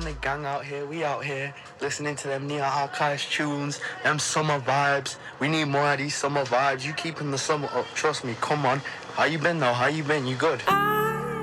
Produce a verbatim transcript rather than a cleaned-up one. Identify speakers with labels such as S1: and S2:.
S1: and the gang out here, we out here listening to them Neo Archives tunes, them summer vibes. We need more of these summer vibes. You keeping the summer up, trust me, come on. How you been though? How you been? You good?
S2: I